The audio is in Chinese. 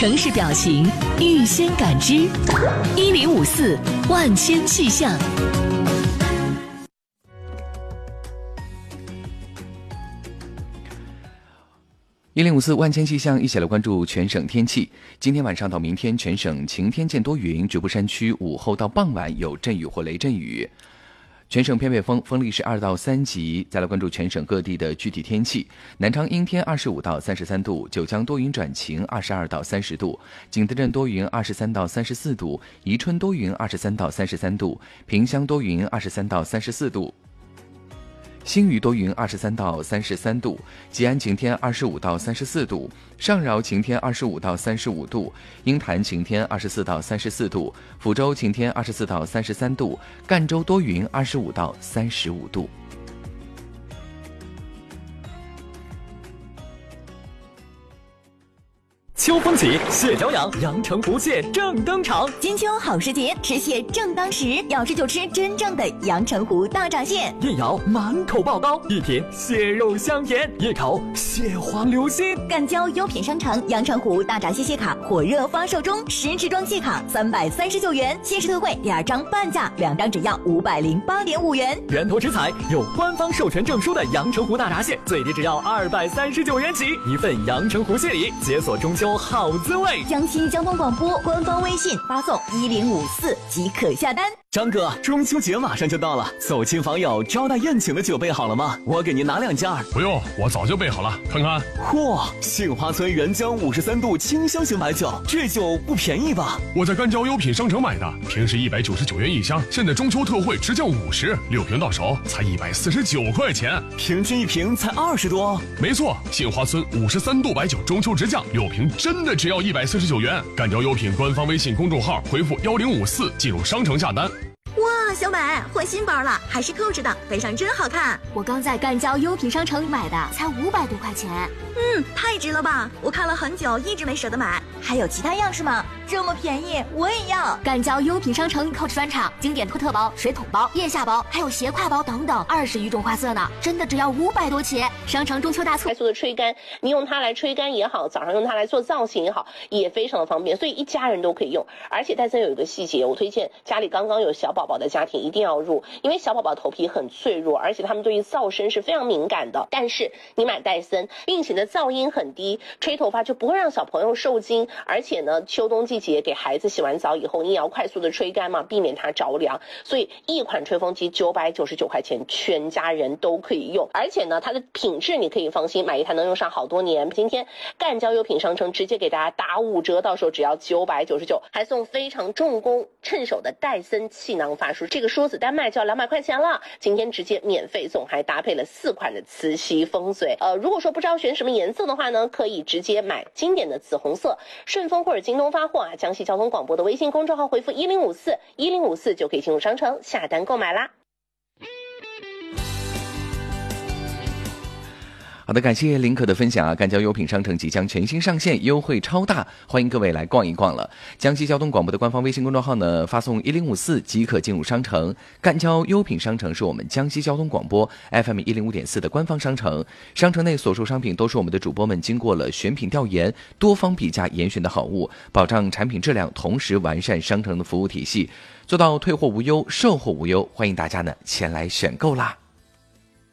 城市表情，预先感知，1054万千气象。 1054万千气象，一起来关注全省天气。今天晚上到明天，全省晴天见多云，局部山区午后到傍晚有阵雨或雷阵雨。全省偏北风，风力是2到3级。再来关注全省各地的具体天气。南昌阴天25到33度，九江多云转晴22到30度，景德镇多云23到34度，宜春多云23到33度，萍乡多云23到34度。新余多云23到33度，吉安晴天25到34度，上饶晴天25到35度，鹰潭晴天24到34度，抚州晴天24到33度，赣州多云25到35度。 秋风起，蟹脚痒，阳澄湖蟹正登场。 金秋好时节，吃蟹正当时，要吃就吃真正的阳澄湖大闸蟹。 夜咬满口爆膏，一品蟹肉香甜；夜烤蟹黄流心。 赣胶优品商城阳澄湖大闸蟹蟹卡火热发售中，10支装蟹卡339元，限时特惠，2张半价，2张只要508.5元。 源头食材有官方授权证书的阳澄湖大闸蟹，最低只要239元起，一份阳澄湖蟹礼，解锁中秋好滋味。 江西交通广播官方微信发送1054即可下单。 张哥，中秋节马上就到了，走亲访友、招待宴请的酒备好了吗？我给您拿2件。 不用，我早就备好了，看看。 嚯，杏花村原浆53度清香型白酒，这酒不便宜吧？ 我在赣胶优品商城买的，平时199元一箱，现在中秋特惠直降50，6瓶到手才149块钱， 平均一瓶才20多。 没错，杏花村53度白酒中秋直降，6瓶真的只要149元。赣胶优品官方微信公众号回复1054进入商城下单。 哇，小美换新包了，还是扣着的，背上真好看。 我刚在赣胶优品商城买的，才500多块钱。 太值了吧！我看了很久，一直没舍得买。还有其他样式吗？这么便宜，我也要。 赣胶优品商城扣着专场，经典托特包、水桶包、腋下包，还有斜挎包等等，20余种花色呢，真的只要500多起。商城中秋大促， 快速的吹干，你用它来吹干也好，早上用它来做造型也好，也非常的方便，所以一家人都可以用。而且戴森有一个细节，我推荐家里刚刚有小宝宝的家庭一定要入，因为小宝宝头皮很脆弱，而且他们对于噪声是非常敏感的。但是你买戴森，并且呢噪音很低，吹头发就不会让小朋友受惊。而且呢，秋冬季节给孩子洗完澡以后，你也要快速的吹干嘛，避免它着凉。所以一款吹风机999块钱，全家人都可以用。而且呢，它的品质你可以放心，买一台能用上好多年。今天赣胶优品商城直接给大家打5折，到时候只要999，还送非常重工趁手的戴森气囊发梳，这个梳子单卖就要200块钱了，今天直接免费送，还搭配了4款的磁吸风嘴。如果说不知道选什么颜色的话呢，可以直接买经典的紫红色，顺丰或者京东发货啊，江西交通广播的微信公众号回复1054就可以进入商城下单购买啦。 好的，感谢林可的分享啊！赣胶优品商城即将全新上线，优惠超大，欢迎各位来逛一逛了。江西交通广播的官方微信公众号呢，发送1054即可进入商城。赣胶优品商城是我们江西交通广播 FM 105.4的官方商城，商城内所售商品都是我们的主播们经过了选品调研、多方比价严选的好物，保障产品质量，同时完善商城的服务体系，做到退货无忧、售后无忧。欢迎大家呢前来选购啦！